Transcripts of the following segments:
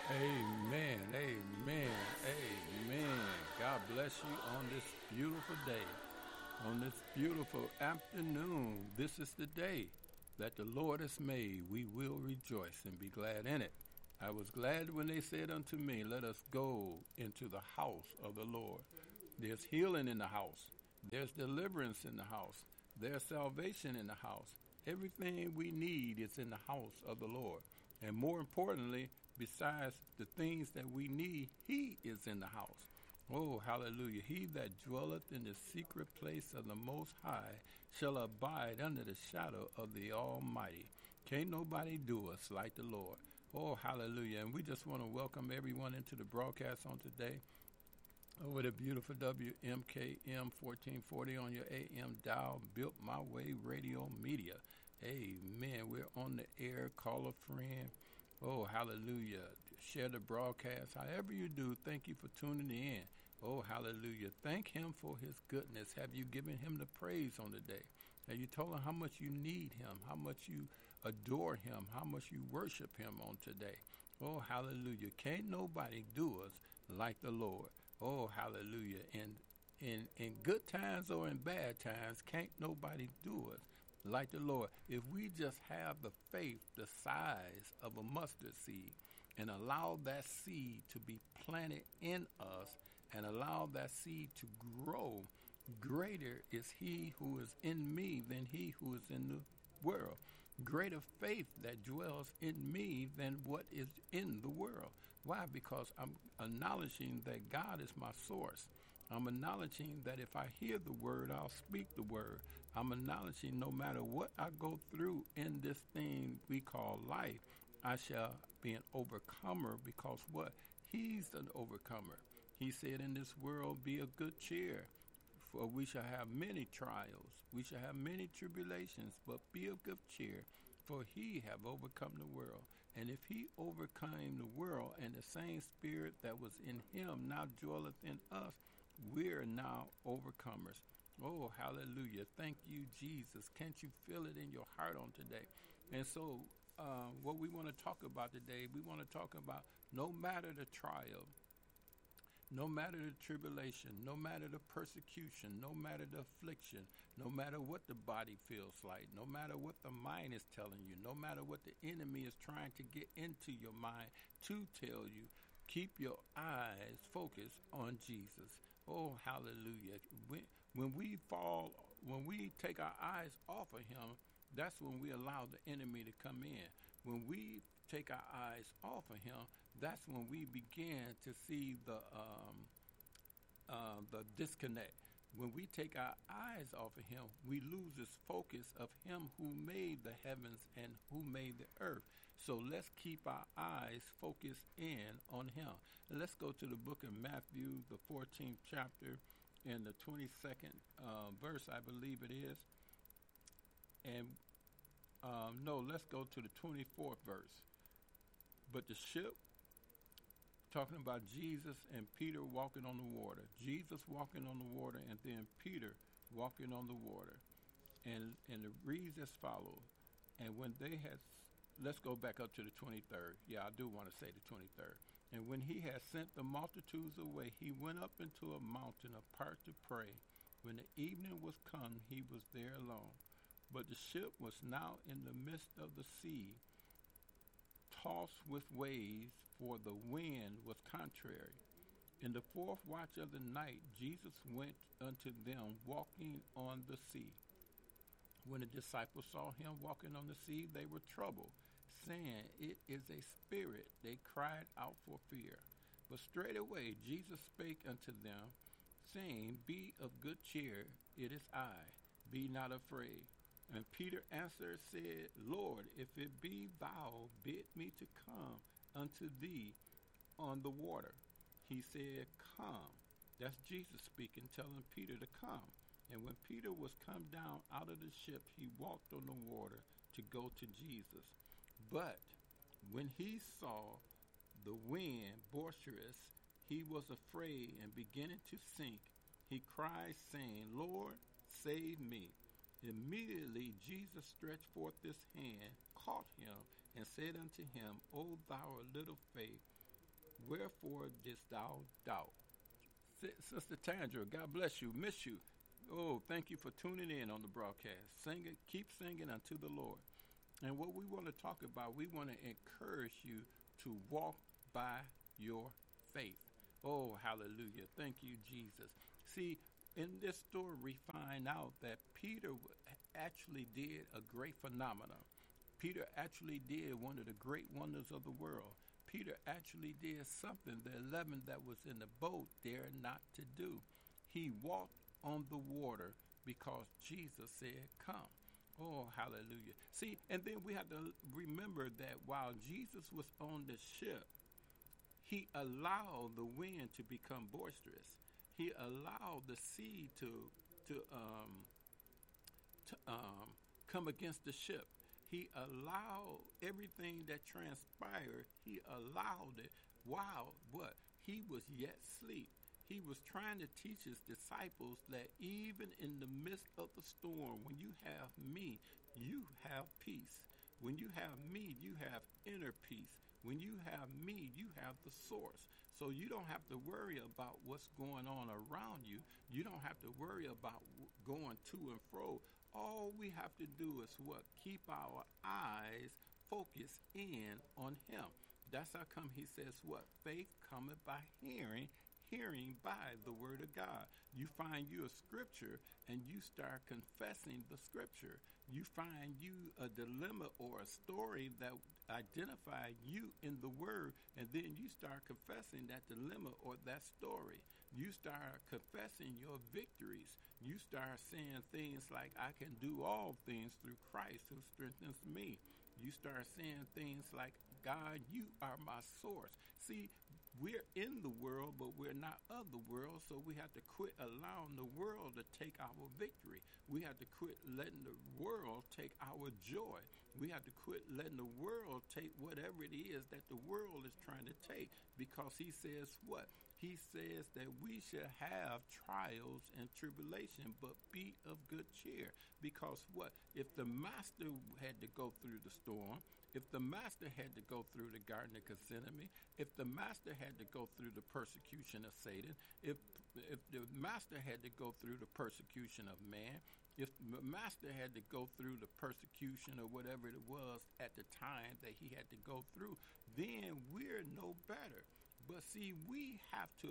Amen. Amen. Amen. God bless you on this beautiful day, on this beautiful afternoon. This is the day that the Lord has made. We will rejoice and be glad in it. I was glad when they said unto me, let us go into the house of the Lord. There's healing in the house. There's deliverance in the house. There's salvation in the house. Everything we need is in the house of the Lord. And more importantly, besides the things that we need, He is in the house. Oh, hallelujah. He that dwelleth in the secret place of the Most High shall abide under the shadow of the Almighty. Can't nobody do us like the Lord. Oh, hallelujah. And we just want to welcome everyone into the broadcast on today over the beautiful WMKM 1440 on your AM dial, Built My Way Radio Media. Amen. We're on the air. Call a friend. Oh, hallelujah. Share the broadcast. However you do, thank you for tuning in. Oh, hallelujah. Thank Him for His goodness. Have you given Him the praise on the day? Have you told Him how much you need Him, how much you adore Him, how much you worship Him on today? Oh, hallelujah. Can't nobody do us like the Lord. Oh, hallelujah. And in good times or in bad times, can't nobody do us like the Lord. If we just have the faith the size of a mustard seed and allow that seed to be planted in us and allow that seed to grow, greater is He who is in me than he who is in the world. Greater faith that dwells in me than what is in the world. Why? Because I'm acknowledging that God is my source. I'm acknowledging that if I hear the word, I'll speak the word. I'm acknowledging no matter what I go through in this thing we call life, I shall be an overcomer because what? He's an overcomer. He said in this world, be of good cheer, for we shall have many trials. We shall have many tribulations, but be of good cheer, for He have overcome the world. And if He overcame the world, and the same Spirit that was in Him now dwelleth in us, we're now overcomers. Oh, hallelujah. Thank you, Jesus. Can't you feel it in your heart on today? And so what we want to talk about today, we want to talk about no matter the trial, no matter the tribulation, no matter the persecution, no matter the affliction, no matter what the body feels like, no matter what the mind is telling you, no matter what the enemy is trying to get into your mind to tell you, keep your eyes focused on Jesus. Oh, hallelujah. When we fall, when we take our eyes off of Him, that's when we allow the enemy to come in. When we take our eyes off of Him, that's when we begin to see the disconnect. When we take our eyes off of Him, we lose this focus of Him who made the heavens and who made the earth. So let's keep our eyes focused in on Him. And let's go to the book of Matthew, the 14th chapter, and the 22nd verse, I believe it is. And no, let's go to the 24th verse. But the ship, talking about Jesus and Peter walking on the water. Jesus walking on the water, and then Peter walking on the water. And it reads as follows. And when they had, let's go back up to the 23rd. Yeah, I do want to say the 23rd. And when He had sent the multitudes away, He went up into a mountain apart to pray. When the evening was come, He was there alone. But the ship was now in the midst of the sea, tossed with waves, for the wind was contrary. In the fourth watch of the night, Jesus went unto them walking on the sea. When the disciples saw Him walking on the sea, they were troubled, saying, It is a spirit. They cried out for fear. But straightway Jesus spake unto them, saying, Be of good cheer, it is I, be not afraid. And Peter answered, said, Lord, if it be thou, bid me to come unto thee on the water. He said, Come. That's Jesus speaking, telling Peter to come. And when Peter was come down out of the ship, he walked on the water to go to Jesus. But when he saw the wind boisterous, he was afraid, and beginning to sink, he cried, saying, Lord, save me. Immediately Jesus stretched forth his hand, caught him, and said unto him, O thou of little faith, Wherefore didst thou doubt? Sister Tandra, God bless you. Miss you. Oh, thank you for tuning in on the broadcast. Sing it, keep singing unto the Lord. And what we want to talk about, we want to encourage you to walk by your faith. Oh, hallelujah. Thank you, Jesus. See, in this story, we find out that Peter actually did a great phenomenon. Peter actually did one of the great wonders of the world. Peter actually did something the 11 that was in the boat dared not to do. He walked on the water because Jesus said, come. Oh, hallelujah. See, and then we have to remember that while Jesus was on the ship, he allowed the wind to become boisterous. He allowed the sea to come against the ship. He allowed everything that transpired, he allowed it while what? He was yet asleep. He was trying to teach his disciples that even in the midst of the storm, when you have me, you have peace. When you have me, you have inner peace. When you have me, you have the source. So you don't have to worry about what's going on around you. You don't have to worry about going to and fro. All we have to do is what? Keep our eyes focused in on him. That's how come he says what? Faith cometh by hearing, hearing by the word of God. You find you a scripture and you start confessing the scripture. You find you a dilemma or a story that identify you in the word, and then you start confessing that dilemma or that story. You start confessing your victories. You start saying things like, I can do all things through Christ who strengthens me. You start saying things like, God, you are my source. See, we're in the world, but we're not of the world, so we have to quit allowing the world to take our victory. We have to quit letting the world take our joy. We have to quit letting the world take whatever it is that the world is trying to take, because he says what? He says that we should have trials and tribulation, but be of good cheer. Because what? If the master had to go through the storm, if the master had to go through the Garden of Gethsemane, if the master had to go through the persecution of Satan, if the master had to go through the persecution of man, if the master had to go through the persecution or whatever it was at the time that he had to go through, then we're no better. But see, we have to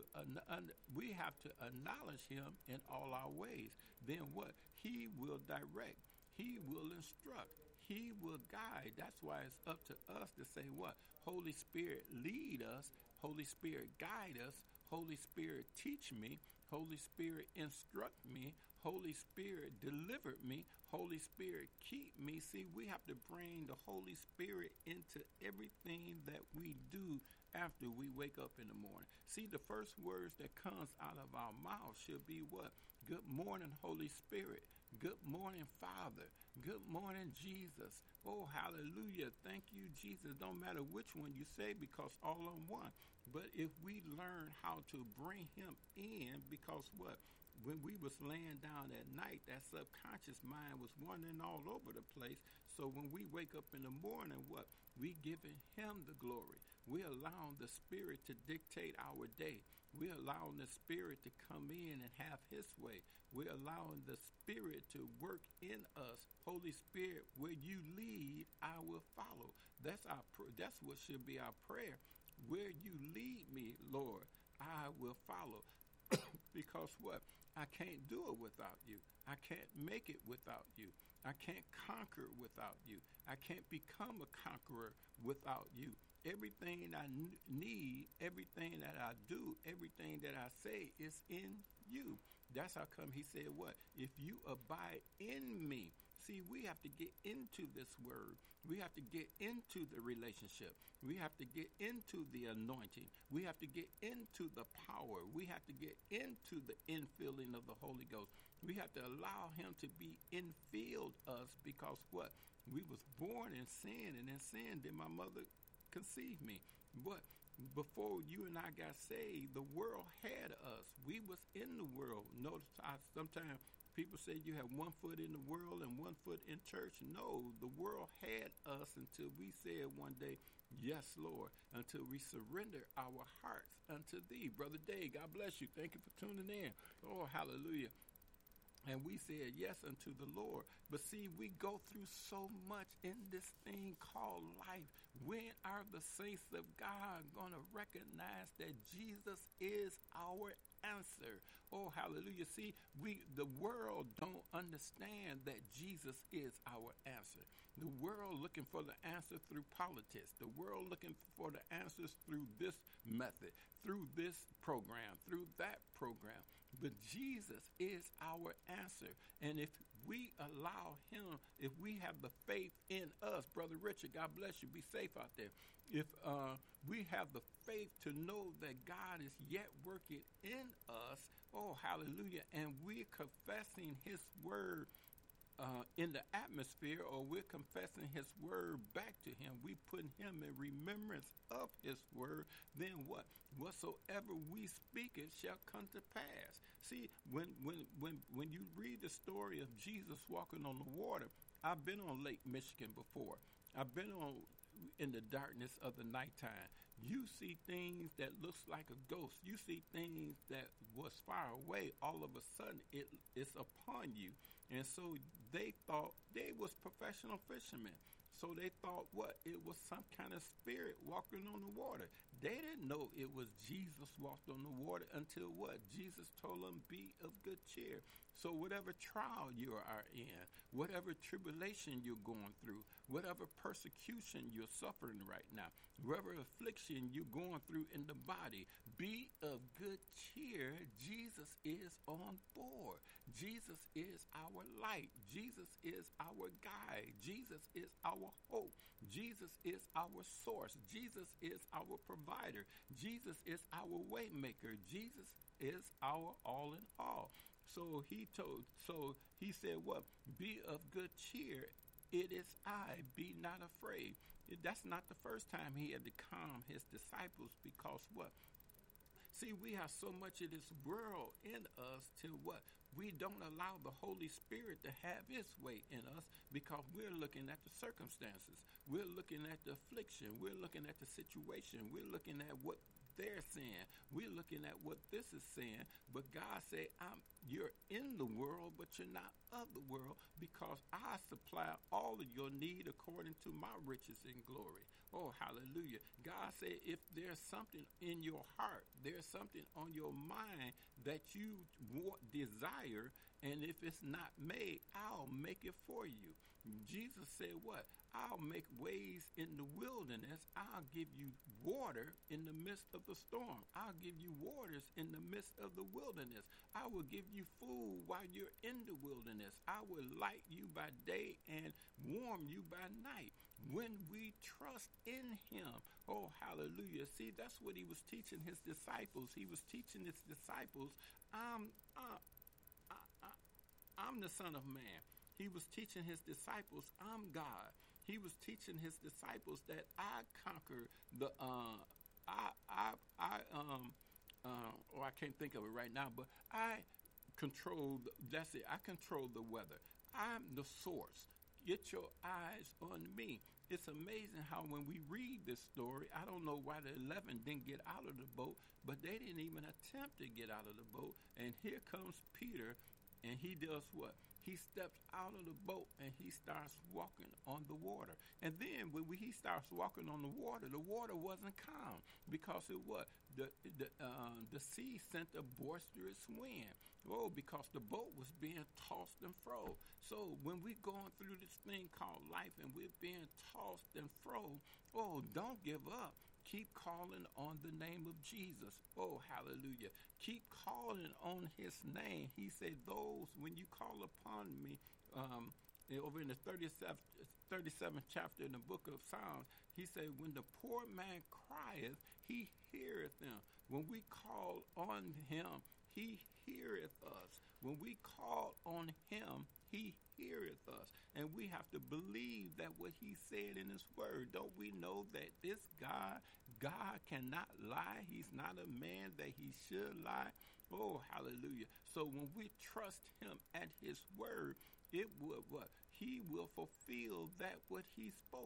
acknowledge him in all our ways. Then what? He will direct. He will instruct. He will guide. That's why it's up to us to say what? Holy Spirit, lead us. Holy Spirit, guide us. Holy Spirit, teach me. Holy Spirit, instruct me. Holy Spirit, deliver me. Holy Spirit, keep me. See, we have to bring the Holy Spirit into everything that we do after we wake up in the morning. See, the first words that comes out of our mouth should be what? Good morning, Holy Spirit. Good morning, Father. Good morning, Jesus. Oh, hallelujah. Thank you, Jesus. Don't matter which one you say, because all are one. But if we learn how to bring him in, because what? When we was laying down at night, that subconscious mind was wandering all over the place. So when we wake up in the morning, what? We giving him the glory. We're allowing the Spirit to dictate our day. We're allowing the Spirit to come in and have his way. We're allowing the Spirit to work in us. Holy Spirit, where you lead, I will follow. That's what should be our prayer. Where you lead me, Lord, I will follow. Because what? I can't do it without you. I can't make it without you. I can't conquer without you. I can't become a conqueror without you. Everything I need, everything that I do, everything that I say is in you. That's how come he said what? If you abide in me. See, we have to get into this word. We have to get into the relationship. We have to get into the anointing. We have to get into the power. We have to get into the infilling of the Holy Ghost. We have to allow him to be infilled us, because what? We was born in sin, and in sin did my mother conceive me. But before you and I got saved, the world had us. We was in the world. Notice sometimes people say you have 1 foot in the world and 1 foot in church. No, the world had us until we said one day, Yes, Lord, until we surrender our hearts unto thee. Brother Dave, God bless you. Thank you for tuning in. Oh, hallelujah. And we said yes unto the Lord. But see, we go through so much in this thing called life. When are the saints of God going to recognize that Jesus is our answer? Oh, hallelujah. See, the world don't understand that Jesus is our answer. The world looking for the answer through politics. The world looking for the answers through this method, through this program, through that program. But Jesus is our answer. And if we allow him, if we have the faith in us, Brother Richard, God bless you, be safe out there. If we have the faith to know that God is yet working in us, oh, hallelujah, and we're confessing his word in the atmosphere, or we're confessing his word back to him, we put him in remembrance of his word, then what? Whatsoever we speak, it shall come to pass. See, when you read the story of Jesus walking on the water, I've been on Lake Michigan before. I've been on in the darkness of the nighttime. You see things that looks like a ghost. You see things that was far away. All of a sudden, it's upon you. And so they thought they was professional fishermen. So they thought what? It was some kind of spirit walking on the water. They didn't know it was Jesus walked on the water until what? Jesus told them, be of good cheer. So whatever trial you are in, whatever tribulation you're going through, whatever persecution you're suffering right now, whatever affliction you're going through in the body, be of good cheer. Jesus is on board. Jesus is our light. Jesus is our guide. Jesus is our hope. Jesus is our source. Jesus is our provider. Jesus is our way maker. Jesus is our all in all. So he said what? Be of good cheer. It is I, be not afraid. That's not the first time he had to calm his disciples, because what? See, we have so much of this world in us till what? We don't allow the Holy Spirit to have his way in us, because we're looking at the circumstances. We're looking at the affliction. We're looking at the situation. We're looking at what they're saying. We're looking at what this is saying. But God said, you're in the world, but you're not of the world, because I supply all of your need according to my riches and glory. Oh, hallelujah. God said, if there's something in your heart, there's something on your mind that you desire, and if it's not made, I'll make it for you. Jesus said what? I'll make ways in the wilderness. I'll give you water in the midst of the storm. I'll give you waters in the midst of the wilderness. I will give you food while you're in the wilderness. I will light you by day and warm you by night. When we trust in him, oh, hallelujah. See, that's what he was teaching his disciples. He was teaching his disciples, I'm the Son of Man. He was teaching his disciples, I'm God. He was teaching his disciples that I conquer the I can't think of it right now, but I control. That's it. I control the weather. I'm the source. Get your eyes on me. It's amazing how when we read this story, I don't know why the 11 didn't get out of the boat, but they didn't even attempt to get out of the boat. And here comes Peter, and he does what? He steps out of the boat and he starts walking on the water. And then when he starts walking on the water wasn't calm, because it was the sea sent a boisterous wind. Oh, because the boat was being tossed and fro. So when we're going through this thing called life and we're being tossed and fro, oh, don't give up. Keep calling on the name of Jesus. Oh, hallelujah. Keep calling on his name. He said, those, when you call upon me, over in the 37th chapter in the book of Psalms, he said, when the poor man crieth, he heareth them. When we call on him, he heareth us. When we call on him, he heareth us. And we have to believe that what he said in his word. Don't we know that this God cannot lie? He's not a man that he should lie. Oh, hallelujah. So when we trust him at his word, it will what? He will fulfill that what he's spoken.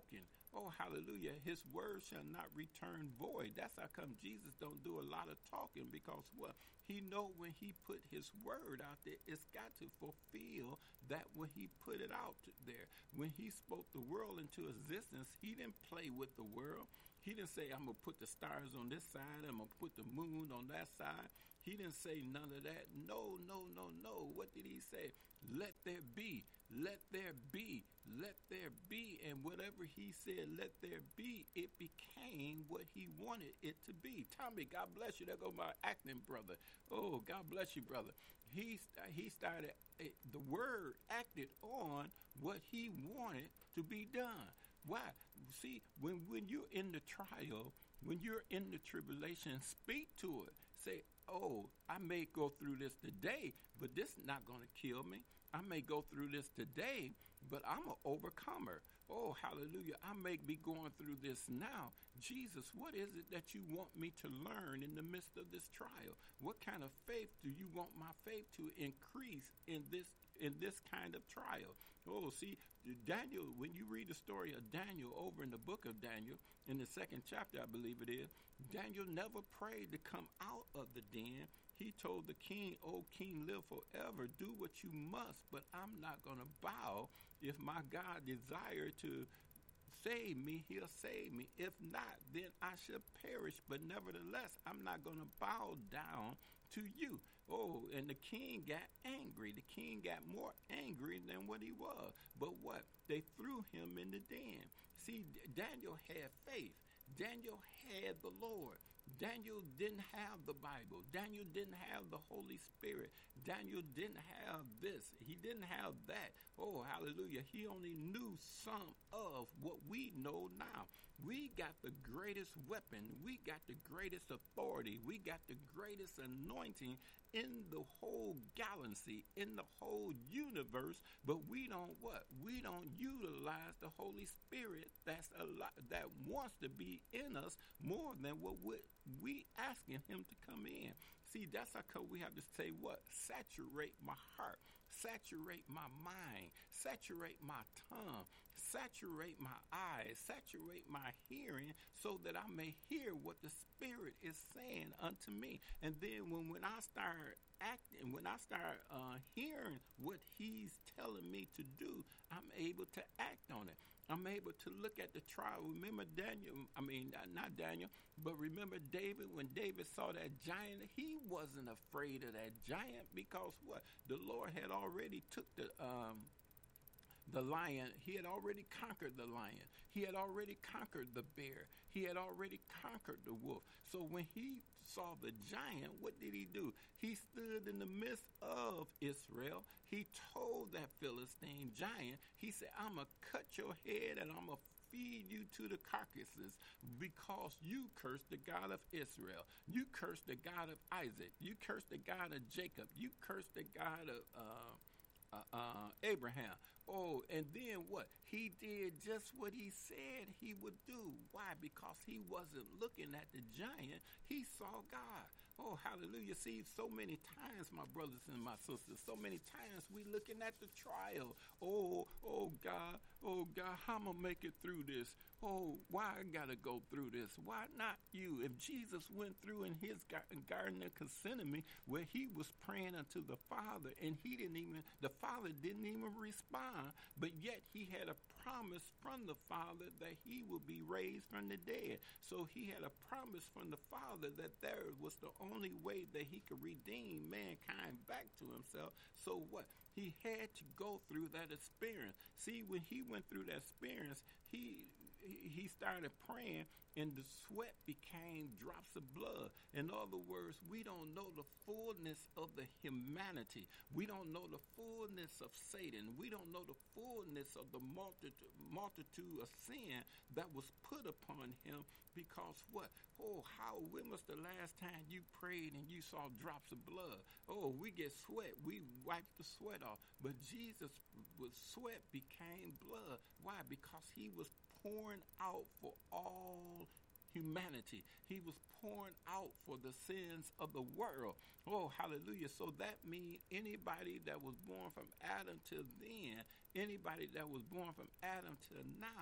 Oh, hallelujah. His word shall not return void. That's how come Jesus don't do a lot of talking, because what? He know when he put his word out there, it's got to fulfill that when he put it out there. When he spoke the world into existence, he didn't play with the world. He didn't say, I'm going to put the stars on this side, I'm going to put the moon on that side. He didn't say none of that. No, no, no, no. What did he say? Let there be. Let there be. Let there be. And whatever he said, let there be, it became what he wanted it to be. Tommy, God bless you. There go my acting brother. Oh, God bless you, brother. He started, the word acted on what he wanted to be done. Why? See, when you're in the trial, when you're in the tribulation, speak to it. Say, oh, I may go through this today, but this is not going to kill me. I may go through this today, but I'm an overcomer. Oh, hallelujah. I may be going through this now. Jesus, what is it that you want me to learn in the midst of this trial? What kind of faith do you want my faith to increase in this kind of trial? Oh, see, Daniel, when you read the story of Daniel over in the book of Daniel, in the 2nd chapter, I believe it is, Daniel never prayed to come out of the den. He told the king, "Oh, king, live forever. Do what you must, but I'm not going to bow. If my God desire to save me, he'll save me. If not, then I shall perish. But nevertheless, I'm not going to bow down to you." Oh, and the king got angry. The king got more angry than what he was. But what? They threw him in the den. See, Daniel had faith. Daniel had the Lord. Daniel didn't have the Bible. Daniel didn't have the Holy Spirit. Daniel didn't have this. He didn't have that. Oh, hallelujah. He only knew some of what we know now. We got the greatest weapon. We got the greatest authority. We got the greatest anointing in the whole galaxy, in the whole universe, but we don't what? We don't utilize the Holy Spirit that wants to be in us more than what we asking him to come in. See, that's how come we have to say what? Saturate my heart, saturate my mind, saturate my tongue, saturate my eyes, saturate my hearing, so that I may hear what the Spirit is saying unto me. And then when I start acting, when I start hearing what he's telling me to do, I'm able to act on it. I'm able to look at the trial. Remember not Daniel, but remember David, when David saw that giant, he wasn't afraid of that giant, because what? The Lord had already took the lion. He had already conquered the lion. He had already conquered the bear. He had already conquered the wolf. So when he saw the giant, what did he do? He stood in the midst of Israel. He told that Philistine giant, he said, I'm going to cut your head and I'm going to feed you to the carcasses, because you cursed the God of Israel. You cursed the God of Isaac. You cursed the God of Jacob. You cursed the God of Abraham. Oh, and then what? He did just what he said he would do. Why? Because he wasn't looking at the giant. He saw God. Oh, hallelujah. See, so many times, my brothers and my sisters, so many times we looking at the trial. Oh, God, how am I going to make it through this? Oh, why I got to go through this? Why not you? If Jesus went through in his Garden of Gethsemane, where he was praying unto the Father, and the Father didn't even respond, but yet he had a promise from the Father that he would be raised from the dead. So he had a promise from the Father that there was the only way that he could redeem mankind back to himself. So what? He had to go through that experience. See, when he went through that experience, he started praying, and the sweat became drops of blood. In other words, we don't know the fullness of the humanity. We don't know the fullness of Satan. We don't know the fullness of the multitude of sin that was put upon him, because what? Oh, when was the last time you prayed and you saw drops of blood? Oh, we get sweat. We wipe the sweat off. But Jesus, with sweat, became blood. Why? Because he was pouring out for all humanity. He was pouring out for the sins of the world. Oh, hallelujah. So that means anybody that was born from Adam to then, anybody that was born from Adam to now,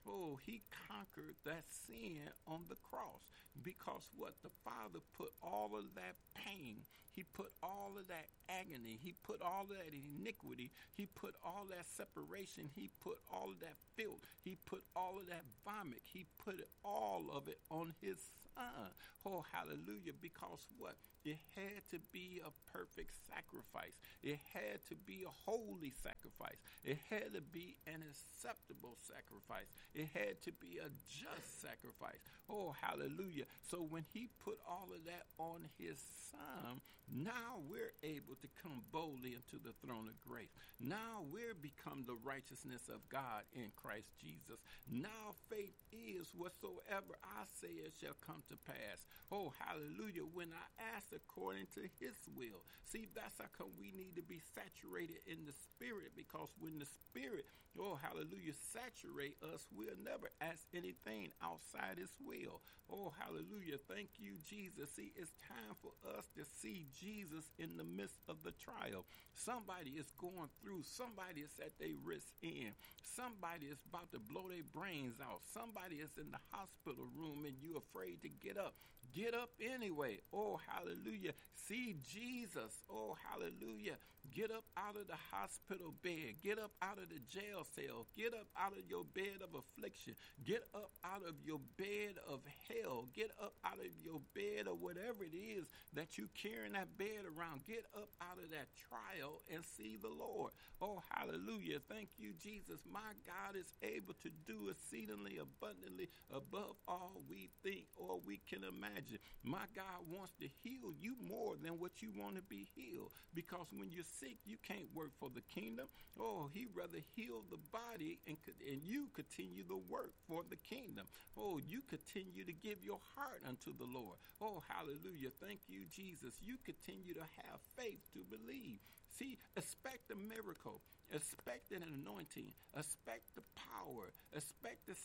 Oh, he conquered that sin on the cross. Because what? The Father put all of that pain, he put all of that agony, he put all of that iniquity, he put all that separation, he put all of that filth, he put all of that vomit, he put all of it on his son. Oh, hallelujah. Because what? It had to be a perfect sacrifice. It had to be a holy sacrifice. It had to be an acceptable sacrifice. It had to be a just sacrifice. Oh, hallelujah. So when he put all of that on his son, now we're able to come boldly into the throne of grace. Now we're become the righteousness of God in Christ Jesus. Now faith is whatsoever I say it shall come to pass. Oh, hallelujah. When I ask according to his will. See, that's how come we need to be saturated in the spirit, because when the spirit, oh, hallelujah, saturate us, we'll never ask anything outside his will. Oh, hallelujah. Thank you, Jesus. See, it's time for us to see Jesus in the midst of the trial. Somebody is going through. Somebody is at their wrist end. Somebody is about to blow their brains out. Somebody is in the hospital room and you're afraid to get up. Get up anyway. Oh, hallelujah. See Jesus. Oh, hallelujah. Get up out of the hospital bed. Get up out of the jail cell. Get up out of your bed of affliction. Get up out of your bed of hell. Get up out of your bed or whatever it is that you carrying that bed around. Get up out of that trial and see the Lord. Oh, hallelujah. Thank you, Jesus. My God is able to do exceedingly abundantly above all we think or we can imagine. My God wants to heal you more than what you want to be healed, because when you're sick, you can't work for the kingdom. Oh, he rather heal the body and you continue the work for the kingdom. Oh, you continue to give your heart unto the Lord. Oh, hallelujah. Thank you, Jesus. You continue to have faith to believe. See, expect a miracle. Expect an anointing. Expect the power. Expect the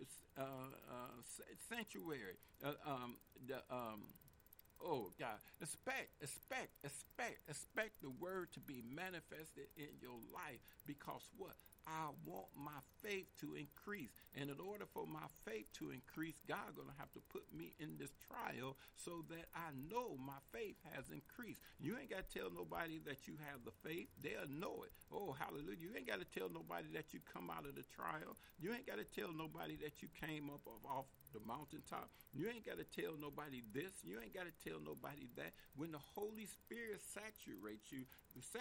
sanctuary. Oh, God, expect the word to be manifested in your life, because what? I want my faith to increase. And in order for my faith to increase, God going to have to put me in this trial so that I know my faith has increased. You ain't got to tell nobody that you have the faith. They'll know it. Oh, hallelujah. You ain't got to tell nobody that you come out of the trial. You ain't got to tell nobody that you came up off the mountaintop. You ain't got to tell nobody this. You ain't got to tell nobody that. When the Holy Spirit saturate you,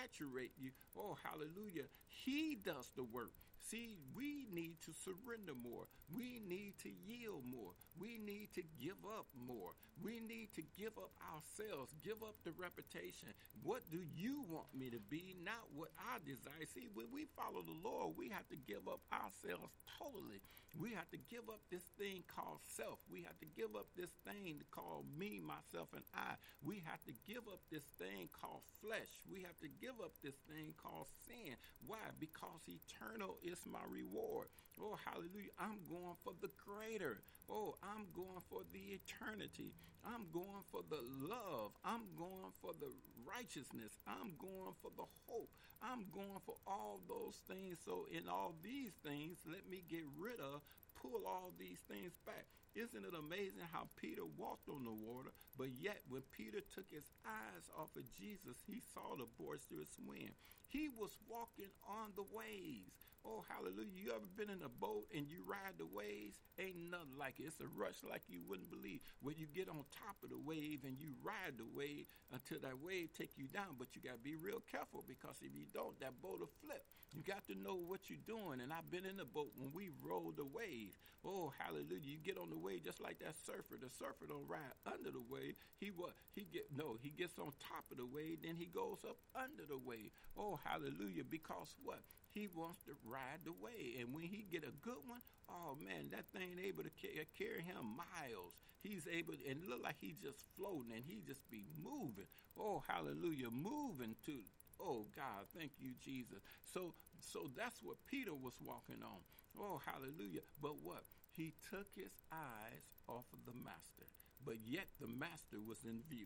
oh, hallelujah, he does the work. See, we need to surrender more. We need to yield more. We need to give up more. We need to give up ourselves, give up the reputation. What do you want me to be? Not what I desire. See, when we follow the Lord, we have to give up ourselves totally. We have to give up this thing called self. We have to give up this thing called me, myself, and I. We have to give up this thing called flesh. We have to give up this thing called sin. Why? Because eternal is my reward. Oh, hallelujah. I'm going for the greater. Oh, I'm going for the eternity. I'm going for the love. I'm going for the righteousness. I'm going for the hope. I'm going for all those things. So in all these things, let me get rid of, pull all these things back. Isn't it amazing how Peter walked on the water, but yet when Peter took his eyes off of Jesus, he saw the boisterous wind. He was walking on the waves. Oh, hallelujah. You ever been in a boat and you ride the waves? Ain't nothing like it. It's a rush like you wouldn't believe. When you get on top of the wave and you ride the wave until that wave take you down, but you got to be real careful, because if you don't, that boat will flip. You got to know what you're doing. And I've been in the boat when we rode the wave. Oh, hallelujah. You get on the wave just like that surfer. The surfer don't ride under the wave. He gets on top of the wave, then he goes up under the wave. Oh, hallelujah. Because what? He wants to ride the wave. And when he get a good one, oh, man, that thing able to carry him miles. He's able, and it look like he's just floating, and he just be moving. Oh, hallelujah, moving to, oh, God, thank you, Jesus. So that's what Peter was walking on. Oh, hallelujah. But what? He took his eyes off of the master, but yet the master was in view.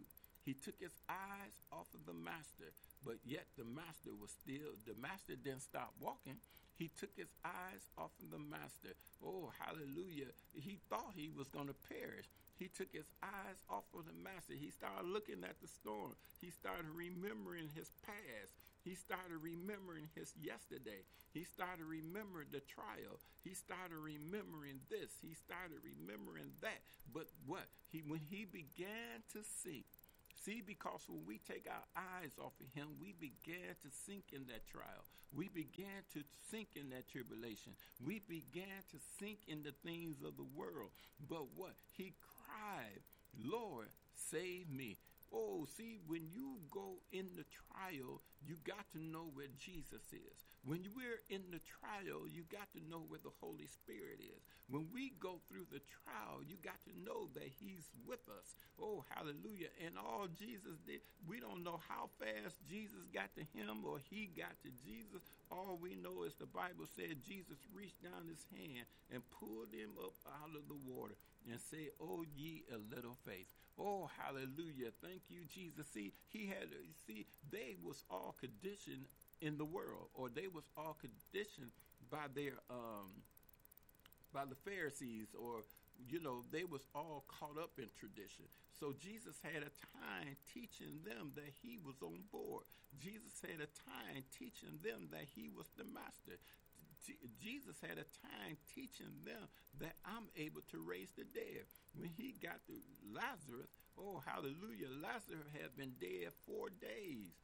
He took his eyes off of the master, but yet the master didn't stop walking. He took his eyes off of the master. Oh, hallelujah. He thought he was going to perish. He took his eyes off of the master. He started looking at the storm. He started remembering his past. He started remembering his yesterday. He started remembering the trial. He started remembering this. He started remembering that. But what? When he began to sink, see, because when we take our eyes off of him, we began to sink in that trial. We began to sink in that tribulation. We began to sink in the things of the world. But what? He cried, Lord, save me. Oh, see, when you go in the trial, you got to know where Jesus is. When we're in the trial, you got to know where the Holy Spirit is. When we go through the trial, you got to know that he's with us. Oh, hallelujah. And all Jesus did, we don't know how fast Jesus got to him or he got to Jesus. All we know is the Bible said Jesus reached down his hand and pulled him up out of the water and said, oh, ye a little faith. Oh, hallelujah. Thank you, Jesus. See, they was all conditioned in the world, or they was all conditioned by by the Pharisees, or they was all caught up in tradition. So Jesus had a time teaching them that he was on board. Jesus had a time teaching them that he was the master. Jesus had a time teaching them that I'm able to raise the dead. When he got to Lazarus, oh, hallelujah, Lazarus had been dead 4 days.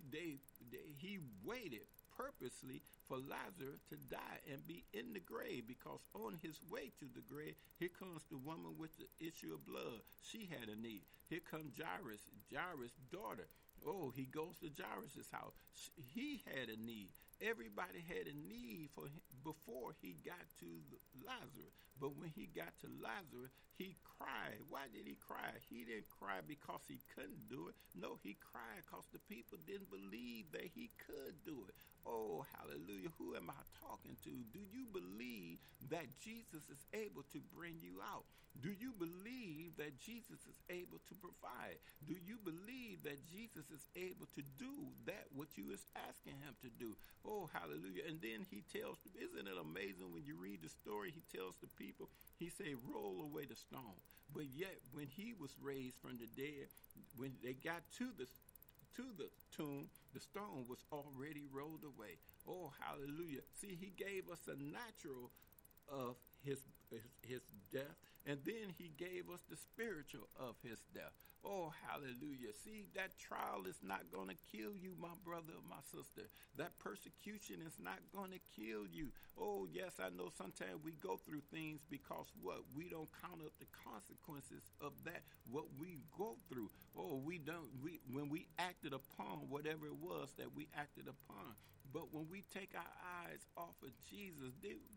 He waited purposely for Lazarus to die and be in the grave, because on his way to the grave, here comes the woman with the issue of blood. She had a need. Here comes Jairus' daughter. Oh, he goes to Jairus' house. He had a need. Everybody had a need for him before he got to Lazarus. But when he got to Lazarus, he cried. Why did he cry? He didn't cry because he couldn't do it. No, he cried because the people didn't believe that he could do it. Oh, hallelujah. Who am I talking to? Do you believe that Jesus is able to bring you out? Do you believe that Jesus is able to provide? Do you believe that Jesus is able to do that what you is asking him to do? Oh, hallelujah. And then he tells, isn't it amazing when you read the story, he tells the people, he say, roll away the stone. But yet when he was raised from the dead, when they got to the tomb, the stone was already rolled away. Oh, hallelujah. See, he gave us a natural of his death, and then he gave us the spiritual of his death. Oh, hallelujah. See, that trial is not going to kill you, my brother or my sister. That persecution is not going to kill you. Oh, yes, I know sometimes we go through things because what? We don't count up the consequences of that, what we go through. Oh, when we acted upon whatever it was that we acted upon. But when we take our eyes off of Jesus,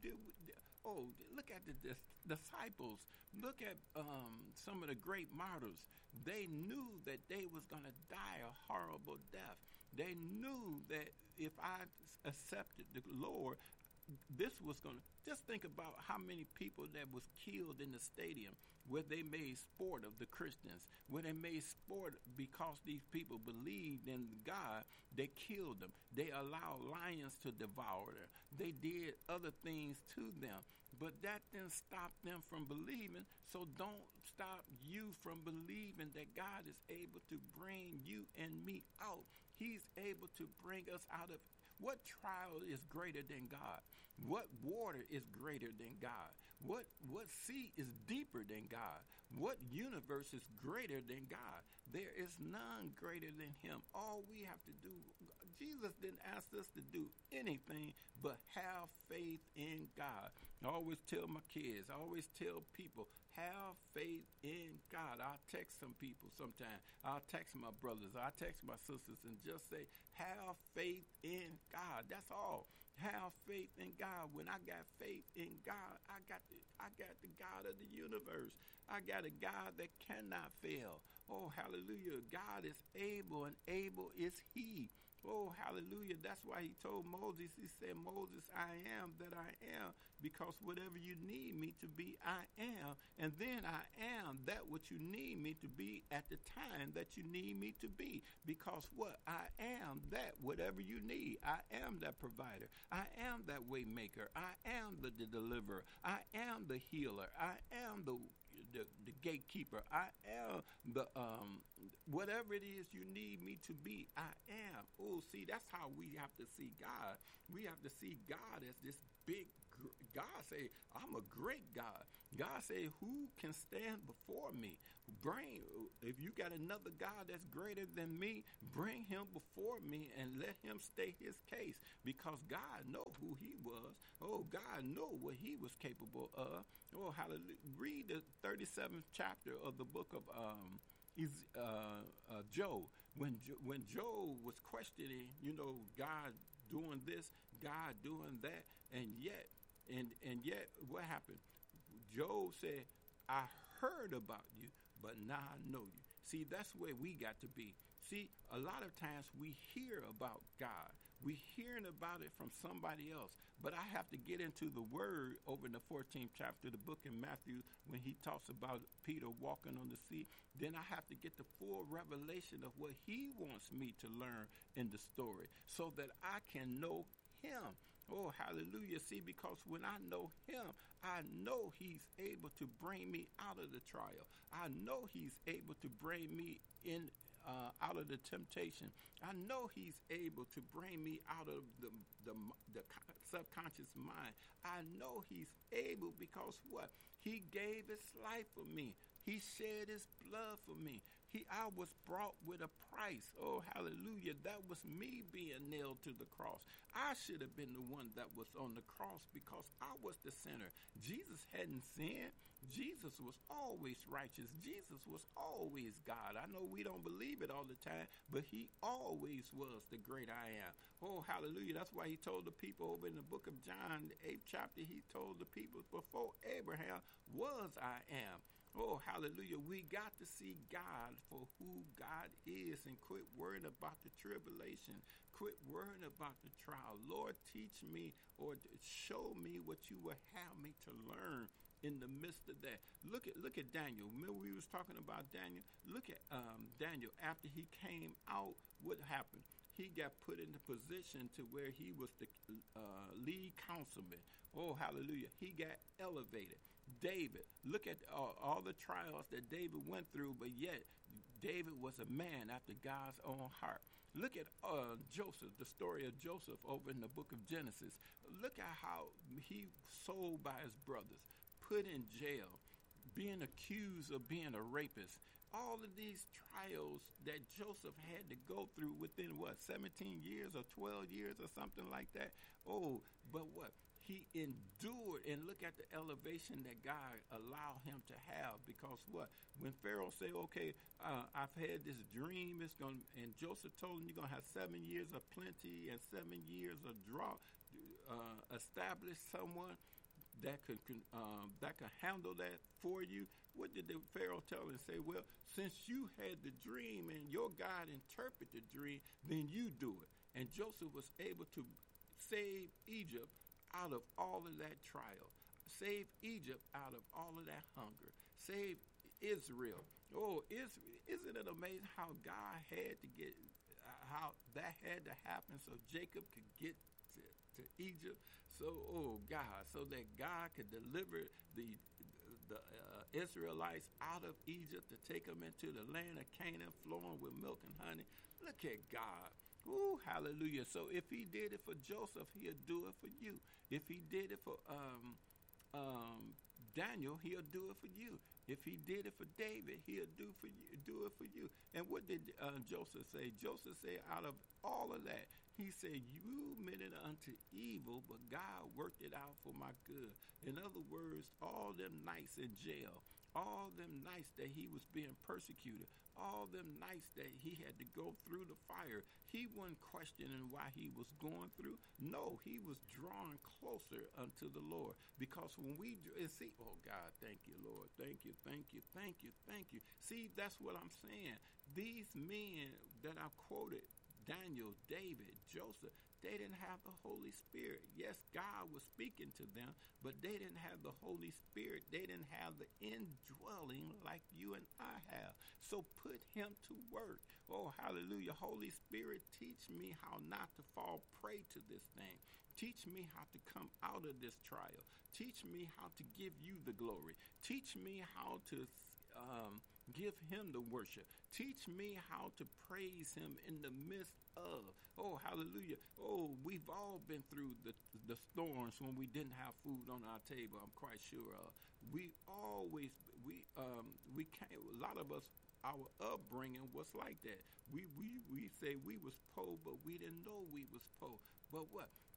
look at the disciples. Look at some of the great martyrs. They knew that they was going to die a horrible death. They knew that if I accepted the Lord, this was going to, just think about how many people that was killed in the stadium where they made sport of the Christians, where they made sport because these people believed in God. They killed them. They allowed lions to devour them. They did other things to them. But that didn't stop them from believing. So don't stop you from believing that God is able to bring you and me out. He's able to bring us out of. What trial is greater than God? What water is greater than God? What sea is deeper than God? What universe is greater than God? There is none greater than him. All we have to do, Jesus didn't ask us to do anything but have faith in God. I always tell my kids, I always tell people, have faith in God. I'll text some people sometimes. I'll text my brothers. I'll text my sisters and just say, have faith in God. That's all. Have faith in God. When I got faith in God, I got the God of the universe. I got a God that cannot fail. Oh, hallelujah. God is able, and able is he. Oh, hallelujah. That's why he told Moses, he said, Moses, I am that I am, because whatever you need me to be, I am. And then I am that what you need me to be at the time that you need me to be. Because what? I am that whatever you need. I am that provider. I am that way maker. I am the deliverer. I am the healer. I am the gatekeeper. I am the whatever it is you need me to be. I am. Oh, see, that's how we have to see God. We have to see God as this big God. Say, I'm a great God. God say, who can stand before me? If you got another God that's greater than me, bring him before me and let him state his case, because God know who he was. Oh, God know what he was capable of. Oh, hallelujah. Read the 37th chapter of the book of Job. When Job was questioning, God doing this, God doing that, and yet what happened? Job said, I heard about you, but now I know you. See, that's where we got to be. See, a lot of times we hear about God. We hearing about it from somebody else. But I have to get into the word over in the 14th chapter of the book in Matthew when he talks about Peter walking on the sea. Then I have to get the full revelation of what he wants me to learn in the story so that I can know him. Oh, hallelujah. See, because when I know him, I know he's able to bring me out of the trial. I know he's able to bring me in out of the temptation. I know he's able to bring me out of the subconscious mind. I know he's able because what? He gave his life for me. He shed his blood for me. I was brought with a price. Oh, hallelujah. That was me being nailed to the cross. I should have been the one that was on the cross because I was the sinner. Jesus hadn't sinned. Jesus was always righteous. Jesus was always God. I know we don't believe it all the time, but he always was the great I am. Oh, hallelujah. That's why he told the people over in the book of John, the 8th chapter, he told the people before Abraham was I am. Oh, hallelujah. We got to see God for who God is and quit worrying about the tribulation. Quit worrying about the trial. Lord, teach me or show me what you will have me to learn in the midst of that. Look at Daniel. Remember we was talking about Daniel? Look at Daniel. After he came out, what happened? He got put in the position to where he was the lead councilman. Oh, hallelujah. He got elevated. David, look at all the trials that David went through, but yet David was a man after God's own heart. Look at Joseph, the story of Joseph over in the book of Genesis. Look at how he sold by his brothers, put in jail, being accused of being a rapist. All of these trials that Joseph had to go through within 17 years or 12 years or something like that. Oh, but what? He endured, and look at the elevation that God allowed him to have, because what? When Pharaoh said, okay, I've had this dream, and Joseph told him you're going to have 7 years of plenty and 7 years of drought. Establish someone that could handle that for you. What did the Pharaoh tell him? Say, well, since you had the dream and your God interpreted the dream, then you do it. And Joseph was able to save Egypt out of all of that trial. Save Egypt out of all of that hunger. Save Israel. Oh, isn't it amazing how God had to get, how that had to happen so Jacob could get to Egypt? So, oh God, so that God could deliver the Israelites out of Egypt to take them into the land of Canaan flowing with milk and honey. Look at God. Ooh, hallelujah. So if he did it for Joseph, he'll do it for you. If he did it for Daniel, he'll do it for you. If he did it for David, he'll do it for you. And what did Joseph say? Joseph said, out of all of that, he said, you meant it unto evil, but God worked it out for my good. In other words, all them nights in jail, all them nights that he was being persecuted, all them nights that he had to go through the fire, he wasn't questioning why he was going through. No, he was drawing closer unto the Lord. Because when we see, oh God, thank you, Lord. Thank you, thank you, thank you, thank you. See, that's what I'm saying. These men that I quoted, Daniel, David, Joseph, they didn't have the Holy Spirit. Yes, God was speaking to them, but they didn't have the Holy Spirit. They didn't have the indwelling like you and I have. So put him to work. Oh, hallelujah. Holy Spirit, teach me how not to fall prey to this thing. Teach me how to come out of this trial. Teach me how to give you the glory. Teach me how to give him the worship. Teach me how to praise him in the midst of. Oh, hallelujah. Oh, we've all been through the storms when we didn't have food on our table, I'm quite sure of. We can't, a lot of us, our upbringing was like that. We say we was poor, but we didn't know we was poor. But what?